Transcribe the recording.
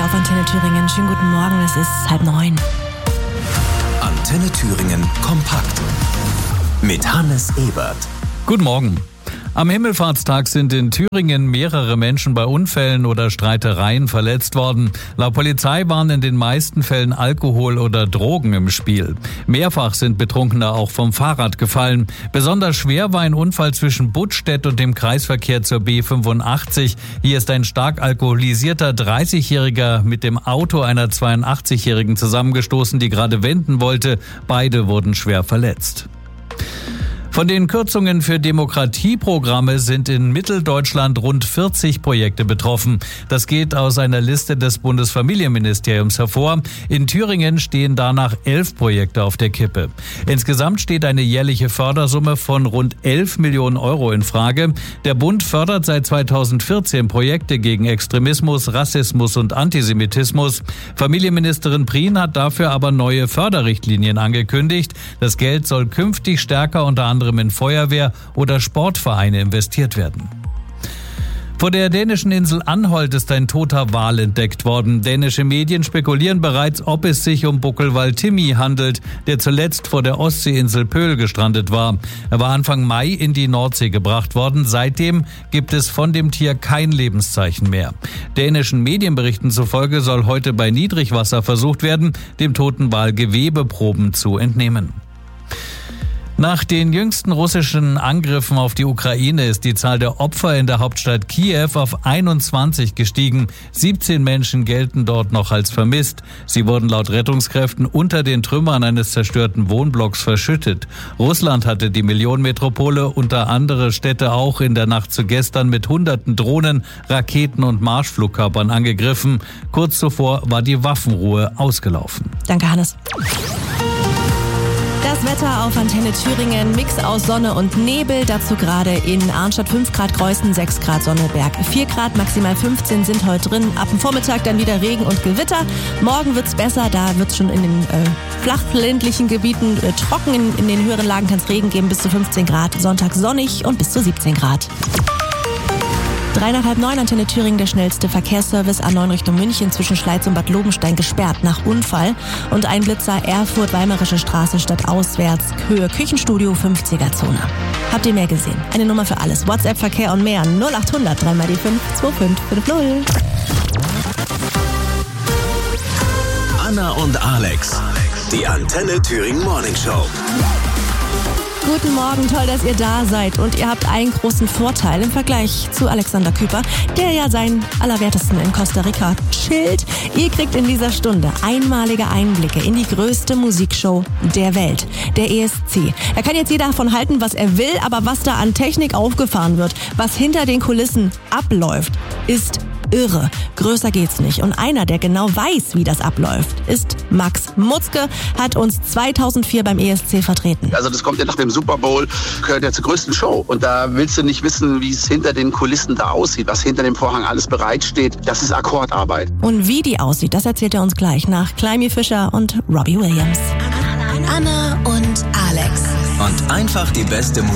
auf Antenne Thüringen. Schönen guten Morgen, es ist 8:30. Antenne Thüringen kompakt mit Hannes Ebert. Guten Morgen. Am Himmelfahrtstag sind in Thüringen mehrere Menschen bei Unfällen oder Streitereien verletzt worden. Laut Polizei waren in den meisten Fällen Alkohol oder Drogen im Spiel. Mehrfach sind Betrunkene auch vom Fahrrad gefallen. Besonders schwer war ein Unfall zwischen Buttstedt und dem Kreisverkehr zur B85. Hier ist ein stark alkoholisierter 30-Jähriger mit dem Auto einer 82-Jährigen zusammengestoßen, die gerade wenden wollte. Beide wurden schwer verletzt. Von den Kürzungen für Demokratieprogramme sind in Mitteldeutschland rund 40 Projekte betroffen. Das geht aus einer Liste des Bundesfamilienministeriums hervor. In Thüringen stehen danach 11 Projekte auf der Kippe. Insgesamt steht eine jährliche Fördersumme von rund 11 Millionen Euro in Frage. Der Bund fördert seit 2014 Projekte gegen Extremismus, Rassismus und Antisemitismus. Familienministerin Prien hat dafür aber neue Förderrichtlinien angekündigt. Das Geld soll künftig stärker unter anderem in Feuerwehr oder Sportvereine investiert werden. Vor der dänischen Insel Anholt ist ein toter Wal entdeckt worden. Dänische Medien spekulieren bereits, ob es sich um Buckelwal Timmy handelt, der zuletzt vor der Ostseeinsel Pöhl gestrandet war. Er war Anfang Mai in die Nordsee gebracht worden. Seitdem gibt es von dem Tier kein Lebenszeichen mehr. Dänischen Medienberichten zufolge soll heute bei Niedrigwasser versucht werden, dem toten Wal Gewebeproben zu entnehmen. Nach den jüngsten russischen Angriffen auf die Ukraine ist die Zahl der Opfer in der Hauptstadt Kiew auf 21 gestiegen. 17 Menschen gelten dort noch als vermisst. Sie wurden laut Rettungskräften unter den Trümmern eines zerstörten Wohnblocks verschüttet. Russland hatte die Millionenmetropole, unter andere Städte auch in der Nacht zu gestern mit hunderten Drohnen, Raketen und Marschflugkörpern angegriffen. Kurz zuvor war die Waffenruhe ausgelaufen. Danke, Hannes. Das Wetter auf Antenne Thüringen, Mix aus Sonne und Nebel, dazu gerade in Arnstadt 5 Grad, Greußen 6 Grad, Sonneberg 4 Grad, maximal 15 sind heute drin. Ab dem Vormittag dann wieder Regen und Gewitter. Morgen wird's besser, da wird's schon in den flachländlichen Gebieten trocken. In den höheren Lagen kann es Regen geben, bis zu 15 Grad. Sonntag sonnig und bis zu 17 Grad. 8:30, Antenne Thüringen, der schnellste Verkehrsservice A9 Richtung München zwischen Schleiz und Bad Lobenstein gesperrt nach Unfall. Und ein Blitzer Erfurt-Weimarische Straße statt auswärts, Höhe Küchenstudio 50er-Zone. Habt ihr mehr gesehen? Eine Nummer für alles. WhatsApp, Verkehr und mehr. 0800 3 mal die 5 2550. Anna und Alex, die Antenne Thüringen Morning Show. Guten Morgen, toll, dass ihr da seid. Und ihr habt einen großen Vorteil im Vergleich zu Alexander Küper, der ja seinen Allerwertesten in Costa Rica chillt. Ihr kriegt in dieser Stunde einmalige Einblicke in die größte Musikshow der Welt, der ESC. Da kann jetzt jeder davon halten, was er will, aber was da an Technik aufgefahren wird, was hinter den Kulissen abläuft, ist irre. Größer geht's nicht. Und einer, der genau weiß, wie das abläuft, ist Max Mutzke, hat uns 2004 beim ESC vertreten. Also das kommt ja nach dem Super Bowl, gehört ja zur größten Show. Und da willst du nicht wissen, wie es hinter den Kulissen da aussieht, was hinter dem Vorhang alles bereitsteht. Das ist Akkordarbeit. Und wie die aussieht, das erzählt er uns gleich nach Climie Fischer und Robbie Williams. Anna und Alex. Und einfach die beste Musik.